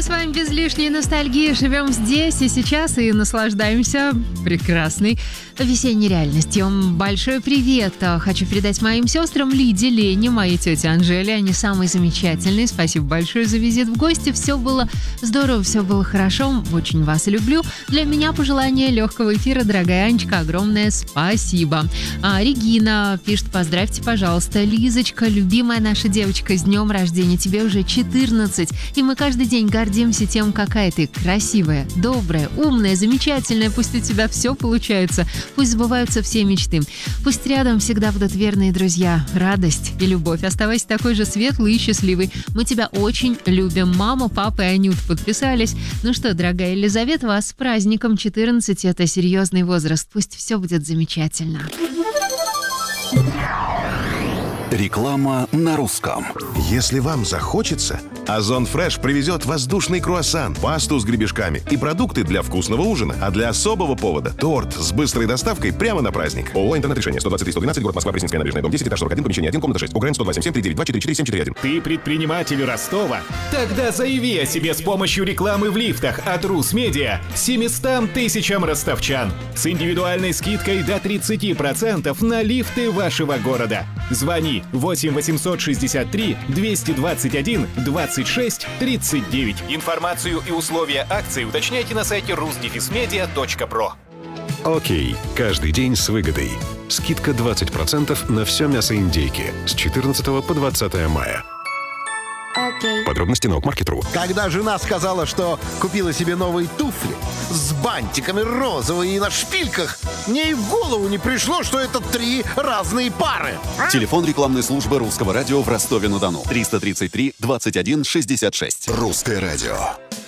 с вами без лишней ностальгии живем здесь и сейчас и наслаждаемся прекрасной весенней реальностью. Большой привет хочу передать моим сестрам Лиде, Лене, моей тете Анжеле. Они самые замечательные. Спасибо большое за визит в гости. Все было здорово, все было хорошо. Очень вас люблю. Для меня пожелание легкого эфира, дорогая Анечка. Огромное спасибо. Регина пишет: поздравьте, пожалуйста, Лизочка, любимая наша девочка, с днем рождения. Тебе уже 14. И мы каждый день гордимся тем, какая ты красивая, добрая, умная, замечательная. Пусть у тебя все получается. Пусть сбываются все мечты. Пусть рядом всегда будут верные друзья, радость и любовь. Оставайся такой же светлый и счастливый. Мы тебя очень любим. Мама, папа и Анют подписались. Ну что, дорогая Елизавета, вас с праздником. 14 – это серьезный возраст. Пусть все будет замечательно. Реклама на русском. Если вам захочется, Озон Фреш привезет воздушный круассан, пасту с гребешками и продукты для вкусного ужина. А для особого повода – торт с быстрой доставкой прямо на праздник. ООО «Интернет-решение», 123-112, город Москва, Пресненская набережная, дом 10, этаж 41, помещение 1, комната 6. УГРН 127-392-44-741. Ты предприниматель Ростова? Тогда заяви о себе с помощью рекламы в лифтах от Русмедиа 700 тысячам ростовчан с индивидуальной скидкой до 30% на лифты вашего города. Звони 8 863 221 26 39. Информацию и условия акции уточняйте на сайте rusdefismedia.pro. Окей. Каждый день с выгодой. Скидка 20% на все мясо индейки с 14 по 20 мая. Подробности на Окмаркет.ру. Когда жена сказала, что купила себе новые туфли с бантиками розовые и на шпильках, мне и в голову не пришло, что это 3 разные пары. Телефон рекламной службы Русского радио в Ростове-на-Дону. 333-21-66. Русское радио.